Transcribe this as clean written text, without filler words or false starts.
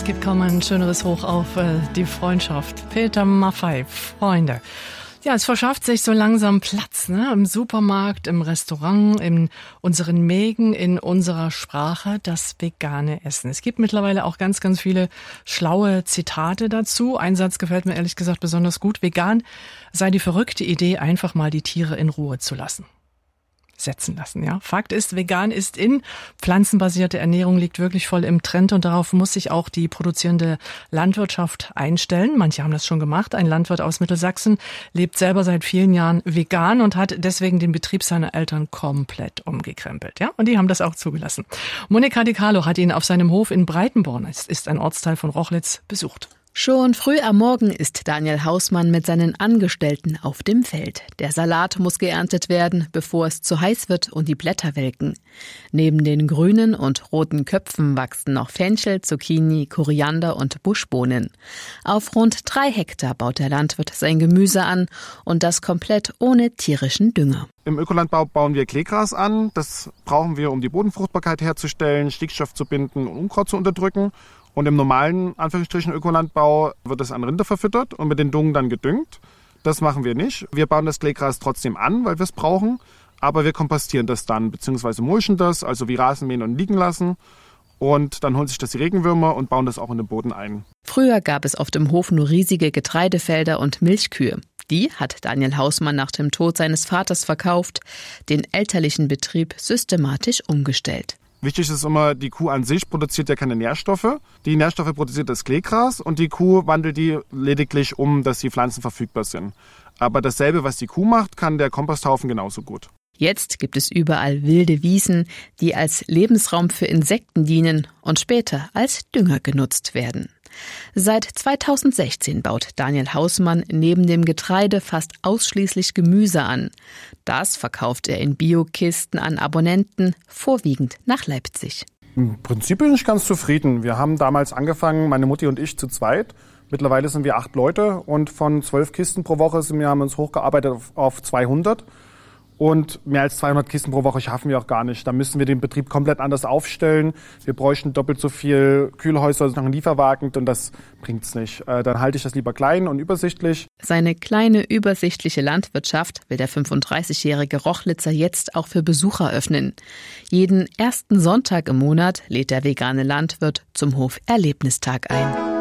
Es gibt kaum ein schöneres Hoch auf die Freundschaft. Peter Maffay, Freunde. Ja, es verschafft sich so langsam Platz, ne? Im Supermarkt, im Restaurant, in unseren Mägen, in unserer Sprache, das vegane Essen. Es gibt mittlerweile auch ganz, ganz viele schlaue Zitate dazu. Ein Satz gefällt mir ehrlich gesagt besonders gut. Vegan sei die verrückte Idee, einfach mal die Tiere in Ruhe zu lassen. Setzen lassen, ja. Fakt ist, vegan ist in. Pflanzenbasierte Ernährung liegt wirklich voll im Trend und darauf muss sich auch die produzierende Landwirtschaft einstellen. Manche haben das schon gemacht. Ein Landwirt aus Mittelsachsen lebt selber seit vielen Jahren vegan und hat deswegen den Betrieb seiner Eltern komplett umgekrempelt, ja. Und die haben das auch zugelassen. Monika De Carlo hat ihn auf seinem Hof in Breitenborn, es ist ein Ortsteil von Rochlitz, besucht. Schon früh am Morgen ist Daniel Hausmann mit seinen Angestellten auf dem Feld. Der Salat muss geerntet werden, bevor es zu heiß wird und die Blätter welken. Neben den grünen und roten Köpfen wachsen noch Fenchel, Zucchini, Koriander und Buschbohnen. Auf rund 3 Hektar baut der Landwirt sein Gemüse an und das komplett ohne tierischen Dünger. Im Ökolandbau bauen wir Kleegras an. Das brauchen wir, um die Bodenfruchtbarkeit herzustellen, Stickstoff zu binden und Unkraut zu unterdrücken. Und im normalen, Anführungsstrichen, Ökolandbau wird es an Rinder verfüttert und mit den Dungen dann gedüngt. Das machen wir nicht. Wir bauen das Kleegras trotzdem an, weil wir es brauchen. Aber wir kompostieren das dann, beziehungsweise mulchen das, also wie Rasenmähen und liegen lassen. Und dann holen sich das die Regenwürmer und bauen das auch in den Boden ein. Früher gab es auf dem Hof nur riesige Getreidefelder und Milchkühe. Die hat Daniel Hausmann nach dem Tod seines Vaters verkauft, den elterlichen Betrieb systematisch umgestellt. Wichtig ist immer, die Kuh an sich produziert ja keine Nährstoffe. Die Nährstoffe produziert das Kleegras und die Kuh wandelt die lediglich um, dass die Pflanzen verfügbar sind. Aber dasselbe, was die Kuh macht, kann der Komposthaufen genauso gut. Jetzt gibt es überall wilde Wiesen, die als Lebensraum für Insekten dienen und später als Dünger genutzt werden. Seit 2016 baut Daniel Hausmann neben dem Getreide fast ausschließlich Gemüse an. Das verkauft er in Biokisten an Abonnenten, vorwiegend nach Leipzig. Im Prinzip bin ich ganz zufrieden. Wir haben damals angefangen, meine Mutti und ich zu zweit. Mittlerweile sind wir 8 Leute und von 12 Kisten pro Woche haben wir uns hochgearbeitet auf 200. Und mehr als 200 Kisten pro Woche schaffen wir auch gar nicht. Da müssen wir den Betrieb komplett anders aufstellen. Wir bräuchten doppelt so viel Kühlhäuser als noch einen Lieferwagen und das bringt's nicht. Dann halte ich das lieber klein und übersichtlich. Seine kleine, übersichtliche Landwirtschaft will der 35-jährige Rochlitzer jetzt auch für Besucher öffnen. Jeden ersten Sonntag im Monat lädt der vegane Landwirt zum Hoferlebnistag ein.